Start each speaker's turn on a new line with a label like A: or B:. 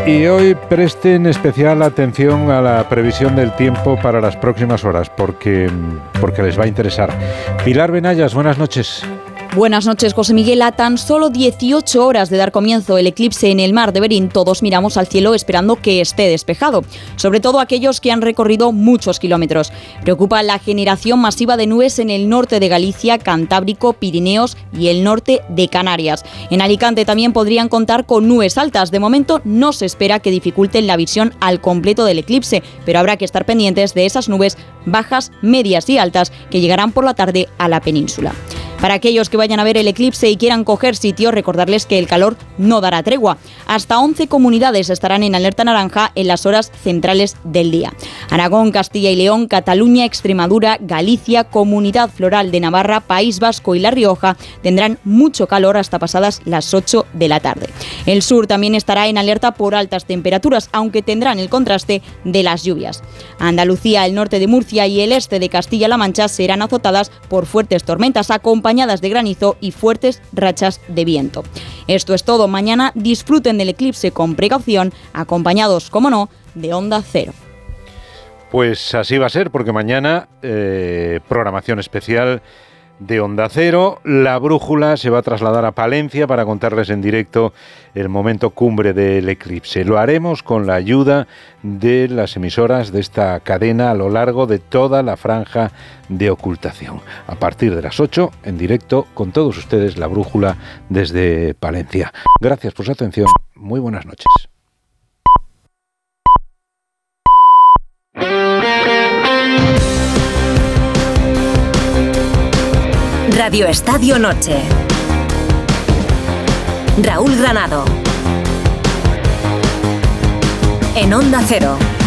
A: Y hoy presten especial atención a la previsión del tiempo para las próximas horas, porque les va a interesar. Pilar Benayas, buenas noches.
B: Buenas noches, José Miguel. A tan solo 18 horas de dar comienzo el eclipse en el mar de Bering, todos miramos al cielo esperando que esté despejado, sobre todo aquellos que han recorrido muchos kilómetros. Preocupa la generación masiva de nubes en el norte de Galicia, Cantábrico, Pirineos y el norte de Canarias. En Alicante también podrían contar con nubes altas. De momento no se espera que dificulten la visión al completo del eclipse, pero habrá que estar pendientes de esas nubes bajas, medias y altas que llegarán por la tarde a la península. Para aquellos que vayan a ver el eclipse y quieran coger sitio, recordarles que el calor no dará tregua. Hasta 11 comunidades estarán en alerta naranja en las horas centrales del día. Aragón, Castilla y León, Cataluña, Extremadura, Galicia, Comunidad Foral de Navarra, País Vasco y La Rioja tendrán mucho calor hasta pasadas las 8 de la tarde. El sur también estará en alerta por altas temperaturas, aunque tendrán el contraste de las lluvias. Andalucía, el norte de Murcia y el este de Castilla-La Mancha serán azotadas por fuertes tormentas acompañadas de granizo y fuertes rachas de viento. Esto es todo. Mañana disfruten del eclipse con precaución, acompañados, como no, de Onda Cero.
A: Pues así va a ser, porque mañana programación especial de Onda Cero. La brújula se va a trasladar a Palencia para contarles en directo el momento cumbre del eclipse. Lo haremos con la ayuda de las emisoras de esta cadena a lo largo de toda la franja de ocultación. A partir de las 8, en directo, con todos ustedes, la brújula desde Palencia. Gracias por su atención. Muy buenas noches.
C: Radio Estadio Noche. Raúl Granado. En Onda Cero.